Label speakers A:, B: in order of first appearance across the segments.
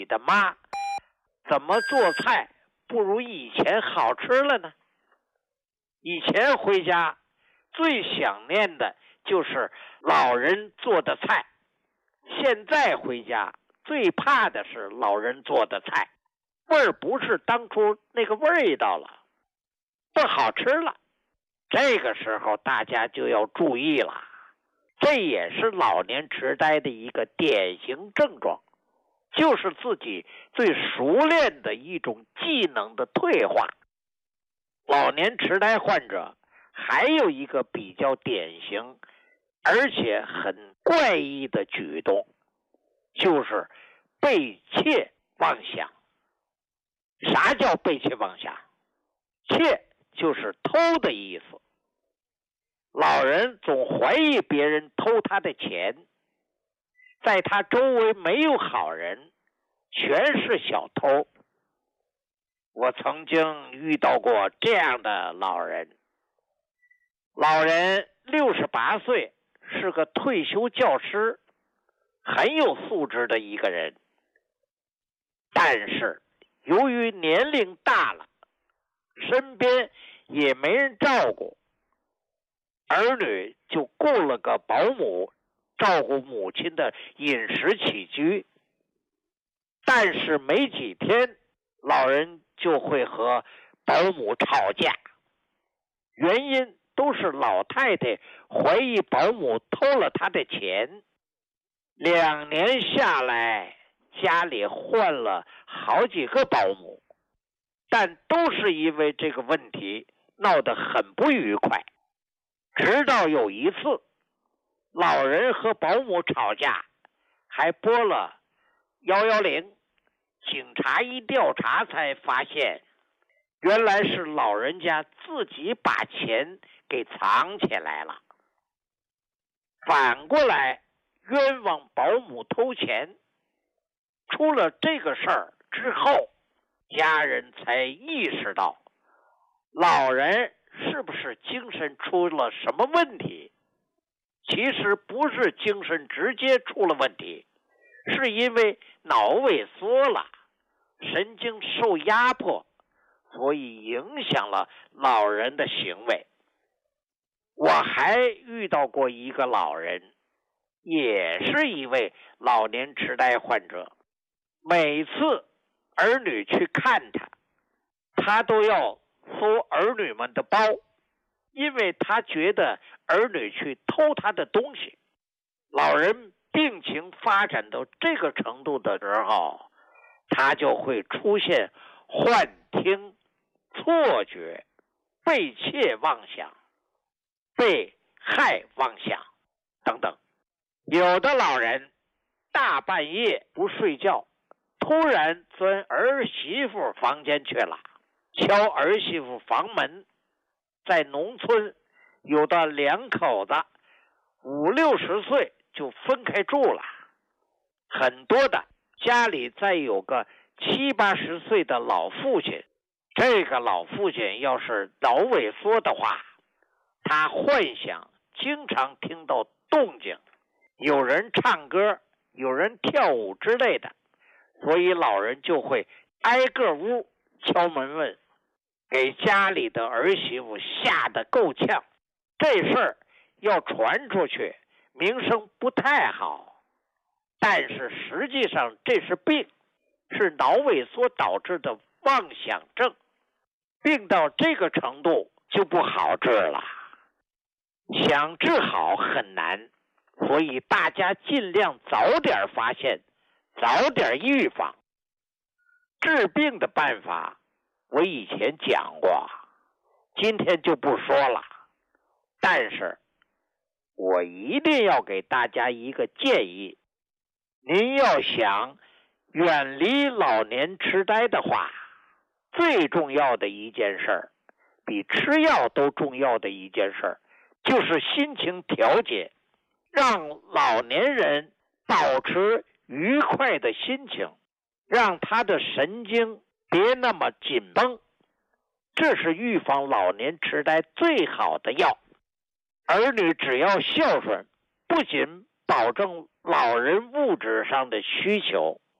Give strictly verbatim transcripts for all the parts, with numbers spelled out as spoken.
A: 的妈怎么做菜不如以前好吃了呢？以前回家最想念的就是老人做的菜，现在回家最怕的是老人做的菜，味儿不是当初那个味道了，不好吃了。这个时候大家就要注意了，这也是老年痴呆的一个典型症状，就是自己最熟练的一种技能的退化。老年痴呆患者还有一个比较典型而且很怪异的举动，就是背窃妄想。啥叫背窃妄想？窃就是偷的意思。老人总怀疑别人偷他的钱，在他周围没有好人，全是小偷。我曾经遇到过这样的老人，老人六十八岁，是个退休教师，很有素质的一个人。但是由于年龄大了，身边也没人照顾，儿女就雇了个保姆照顾母亲的饮食起居。但是没几天，老人就会和保姆吵架，原因都是老太太怀疑保姆偷了她的钱。两年下来，家里换了好几个保姆，但都是因为这个问题闹得很不愉快。直到有一次，老人和保姆吵架，还拨了一一零，警察一调查才发现，原来是老人家自己把钱给藏起来了。反过来冤枉保姆偷钱。出了这个事儿之后，家人才意识到老人是不是精神出了什么问题。其实不是精神直接出了问题，是因为脑萎缩了，神经受压迫，所以影响了老人的行为。我还遇到过一个老人，也是一位老年痴呆患者。每次儿女去看他，他都要搜儿女们的包，因为他觉得儿女去偷他的东西。老人病情发展到这个程度的时候，他就会出现幻听、错觉、被窃妄想、被害妄想等等。有的老人大半夜不睡觉，突然钻儿媳妇房间去了，敲儿媳妇房门。在农村，有的两口子五六十岁就分开住了，很多的家里再有个七八十岁的老父亲。这个老父亲要是脑萎缩的话，他幻想经常听到动静，有人唱歌，有人跳舞之类的，所以老人就会挨个屋敲门问，给家里的儿媳妇吓得够呛。这事儿要传出去，名声不太好，但是实际上这是病，是脑萎缩导致的妄想症。病到这个程度就不好治了，想治好很难，所以大家尽量早点发现，早点预防。治病的办法我以前讲过，今天就不说了。但是我一定要给大家一个建议，您要想远离老年痴呆的话，最重要的一件事，比吃药都重要的一件事，就是心情调节，让老年人保持愉快的心情，让他的神经别那么紧绷，这是预防老年痴呆最好的药。儿女只要孝顺，不仅保证老人物质上的需求，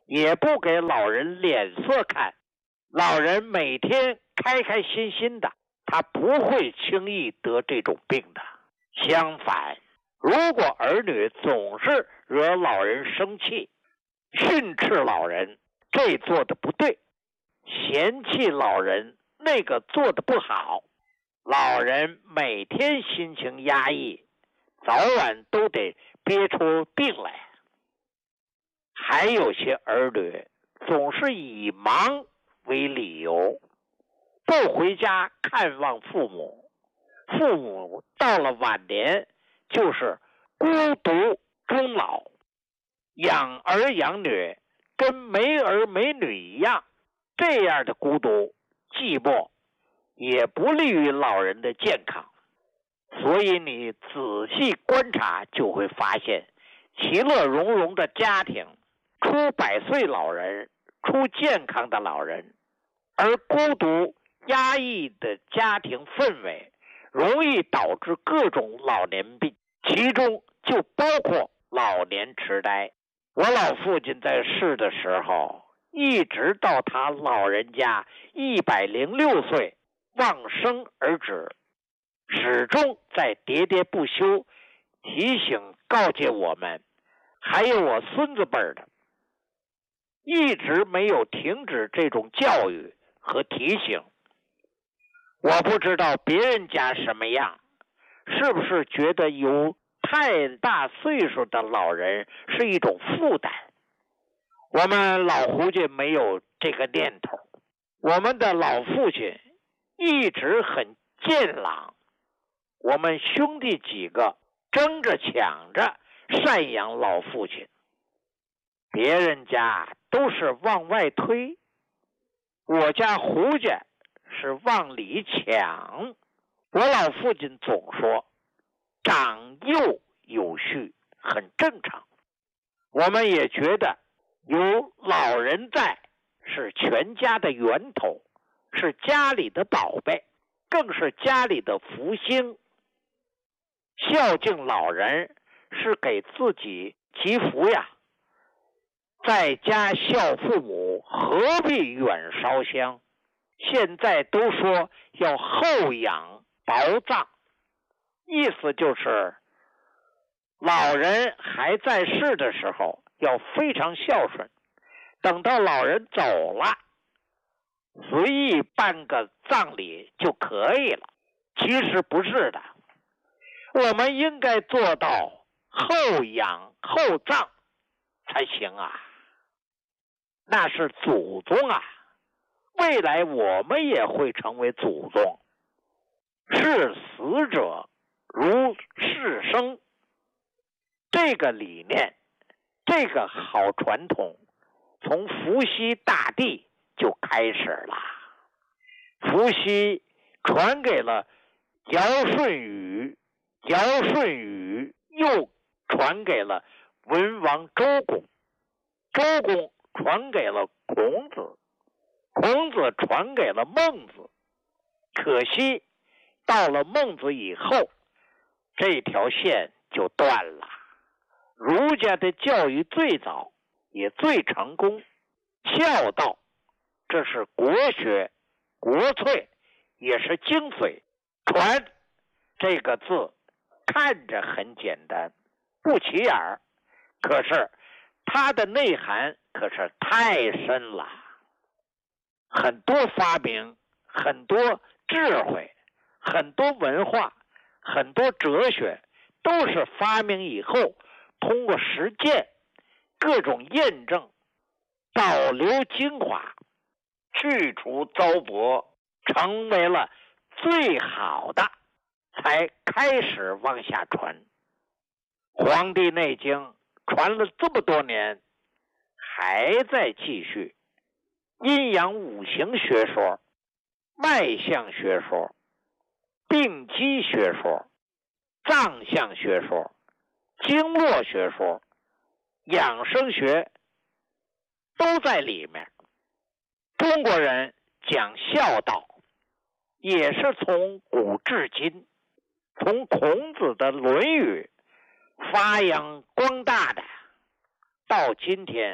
A: 也不给老人脸色看，老人每天开开心心的，他不会轻易得这种病的。相反，如果儿女总是惹老人生气，训斥老人这做的不对，嫌弃老人那个做的不好，老人每天心情压抑，早晚都得憋出病来。还有些儿女总是以忙为理由，不回家看望父母，父母到了晚年就是孤独终老，养儿养女跟没儿没女一样，这样的孤独寂寞也不利于老人的健康。所以你仔细观察就会发现，其乐融融的家庭出百岁老人，出健康的老人，而孤独压抑的家庭氛围容易导致各种老年病，其中就包括老年痴呆。我老父亲在世的时候，一直到他老人家一百零六岁往生而止，始终在喋喋不休提醒告诫我们，还有我孙子辈的，一直没有停止这种教育和提醒。我不知道别人家什么样，是不是觉得有太大岁数的老人是一种负担？我们老胡家没有这个念头，我们的老父亲一直很健朗，我们兄弟几个争着抢着赡养老父亲，别人家都是往外推，我家胡家是往里抢。我老父亲总说长幼有序，很正常。我们也觉得有老人在是全家的源头，是家里的宝贝，更是家里的福星。孝敬老人是给自己祈福呀，在家孝父母，何必远烧香？现在都说要厚养薄葬，意思就是老人还在世的时候要非常孝顺，等到老人走了，随意办个葬礼就可以了。其实不是的，我们应该做到厚养厚葬才行啊，那是祖宗啊，未来我们也会成为祖宗。视死者如视生，这个理念，这个好传统，从伏羲大帝就开始了。伏羲传给了尧舜禹，尧舜禹又传给了文王周公，周公传给了孔子，孔子传给了孟子。可惜到了孟子以后，这条线就断了。儒家的教育最早也最成功，孝道这是国学国粹，也是精髓。传这个字看着很简单，不起眼儿，可是它的内涵可是太深了。很多发明，很多智慧，很多文化，很多哲学，都是发明以后通过实践各种验证，保留精华，去除糟粕，成为了最好的，才开始往下传。黄帝内经传了这么多年，还在继续。阴阳五行学说、脉象学说、病机学说、脏象学说、经络学说、养生学都在里面。中国人讲孝道，也是从古至今，从孔子的《论语》发扬光大的，到今天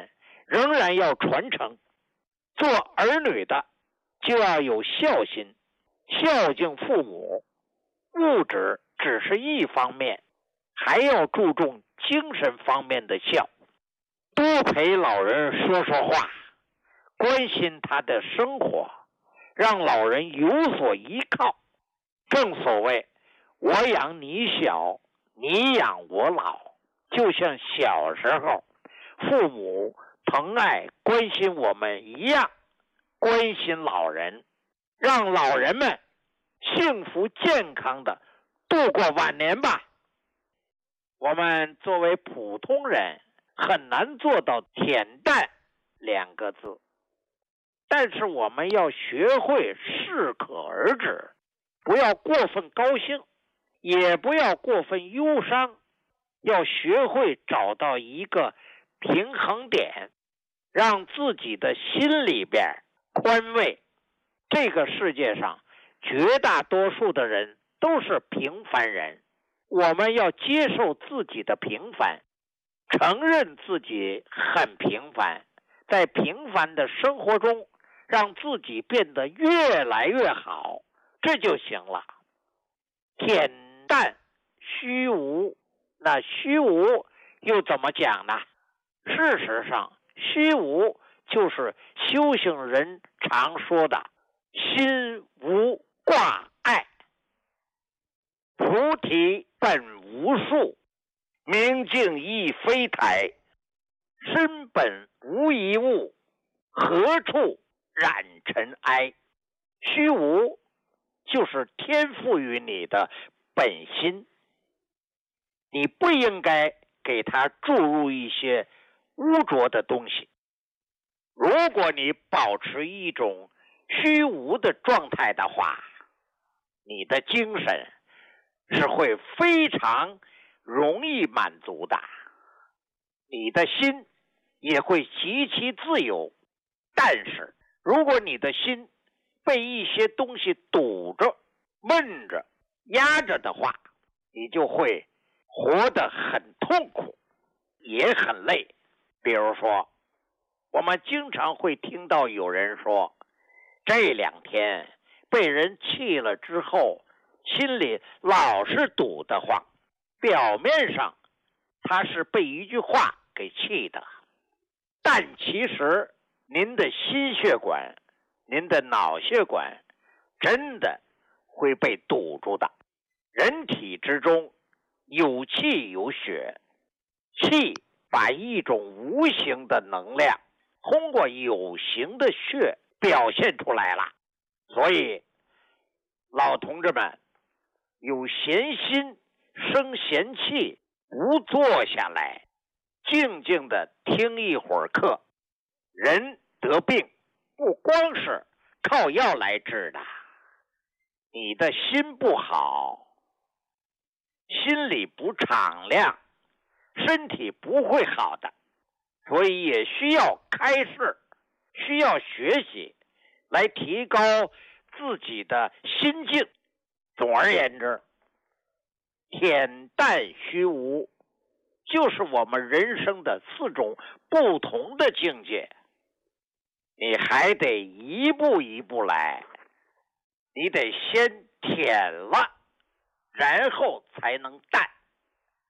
A: 仍然要传承。做儿女的就要有孝心，孝敬父母。物质只是一方面，还要注重精神方面的孝，多陪老人说说话，关心他的生活，让老人有所依靠。正所谓我养你小，你养我老，就像小时候父母疼爱关心我们一样，关心老人，让老人们幸福健康的度过晚年吧。我们作为普通人很难做到恬淡两个字，但是我们要学会适可而止，不要过分高兴，也不要过分忧伤，要学会找到一个平衡点，让自己的心里边宽慰。这个世界上绝大多数的人都是平凡人，我们要接受自己的平凡，承认自己很平凡，在平凡的生活中让自己变得越来越好，这就行了。恬淡虚无，那虚无又怎么讲呢？事实上，虚无就是修行人常说的心无挂碍。菩提本无树，明镜亦非台，身本无一物，何处染尘埃。虚无就是天赋予你的本心，你不应该给它注入一些污浊的东西。如果你保持一种虚无的状态的话，你的精神是会非常容易满足的，你的心也会极其自由。但是如果你的心被一些东西堵着、闷着、压着的话，你就会活得很痛苦，也很累。比如说，我们经常会听到有人说，这两天被人气了之后，心里老是堵得慌。表面上他是被一句话给气的，但其实您的心血管、您的脑血管真的会被堵住的。人体之中有气有血，气把一种无形的能量通过有形的血表现出来了。所以老同志们，有闲心生闲气，不坐下来静静的听一会儿课。人得病不光是靠药来治的，你的心不好，心里不敞亮，身体不会好的。所以也需要开示，需要学习来提高自己的心境。总而言之，恬淡虚无就是我们人生的四种不同的境界。你还得一步一步来，你得先恬了，然后才能淡。